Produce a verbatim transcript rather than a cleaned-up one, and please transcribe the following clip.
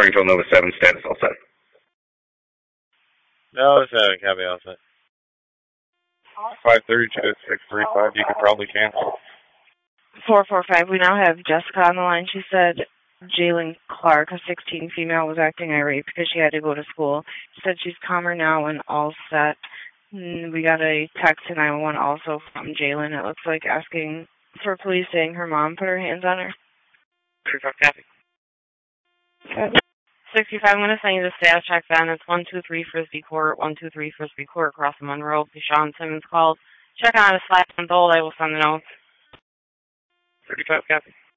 Springfield Nova seven, status all set. No, it's a copy all set. five thirty to six three five, you could probably cancel. four four five, we now have Jessica on the line. She said Jalen Clark, a sixteen female, was acting irate because she had to go to school. She said she's calmer now and all set. And we got a text to nine one one also from Jalen. It looks like asking for police, saying her mom put her hands on her. thirty-five, copy. sixty-five, I'm going to send you the status check then. It's one two three Frisbee Court, one two three Frisbee Court, across the Monroe. Sean Simmons called. Check on a slash month old. I will send the notes. thirty-five, copy.